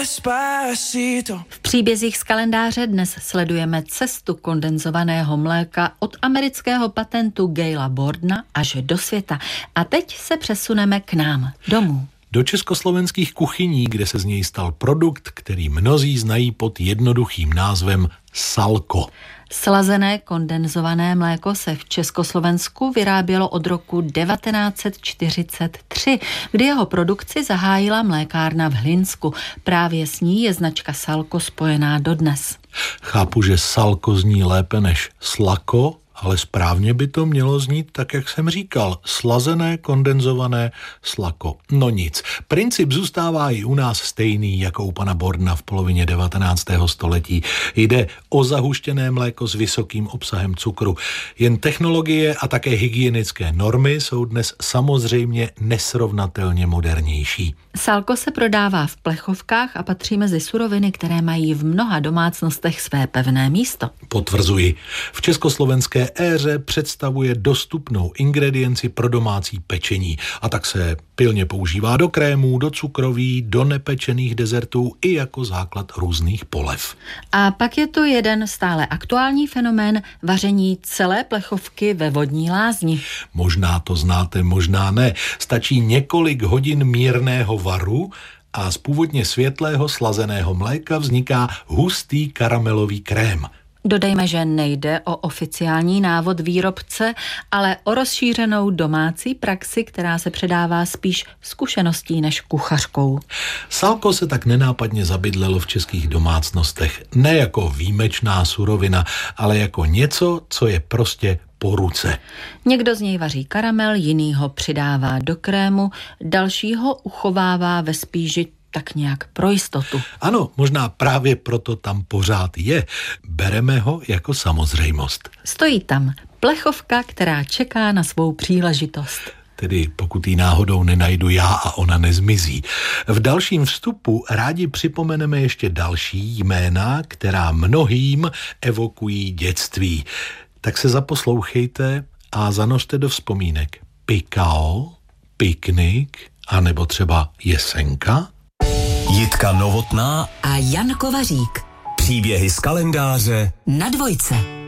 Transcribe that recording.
V příbězích z kalendáře dnes sledujeme cestu kondenzovaného mléka od amerického patentu Gaila Bordna až do světa. A teď se přesuneme k nám domů. Do československých kuchyní, kde se z něj stal produkt, který mnozí znají pod jednoduchým názvem Salko. Slazené kondenzované mléko se v Československu vyrábělo od roku 1943, kdy jeho produkci zahájila mlékárna v Hlinsku. Právě s ní je značka Salko spojená dodnes. Chápu, že Salko zní lépe než Slako, ale správně by to mělo znít tak, jak jsem říkal. Slazené, kondenzované, Slako. No nic. Princip zůstává i u nás stejný jako u pana Bordna v polovině 19. století. Jde o zahuštěné mléko s vysokým obsahem cukru. Jen technologie a také hygienické normy jsou dnes samozřejmě nesrovnatelně modernější. Salko se prodává v plechovkách a patří mezi suroviny, které mají v mnoha domácnostech své pevné místo. Potvrzuji. V československé éře představuje dostupnou ingredienci pro domácí pečení a tak se pilně používá do krémů, do cukroví, do nepečených dezertů i jako základ různých polev. A pak je tu jeden stále aktuální fenomén vaření celé plechovky ve vodní lázni. Možná to znáte, možná ne. Stačí několik hodin mírného varu a z původně světlého slazeného mléka vzniká hustý karamelový krém. Dodejme, že nejde o oficiální návod výrobce, ale o rozšířenou domácí praxi, která se předává spíš zkušeností než kuchařkou. Salko se tak nenápadně zabydlelo v českých domácnostech. Ne jako výjimečná surovina, ale jako něco, co je prostě po ruce. Někdo z něj vaří karamel, jiný ho přidává do krému, další ho uchovává ve spíži tak nějak pro jistotu. Ano, možná právě proto tam pořád je. Bereme ho jako samozřejmost. Stojí tam plechovka, která čeká na svou příležitost. Tedy pokud ji náhodou nenajdu já a ona nezmizí. V dalším vstupu rádi připomeneme ještě další jména, která mnohým evokují dětství. Tak se zaposlouchejte a zanořte do vzpomínek. Pikao, piknik, anebo třeba Jesenka. Jitka Novotná a Jan Kovařík. Příběhy z kalendáře na Dvojce.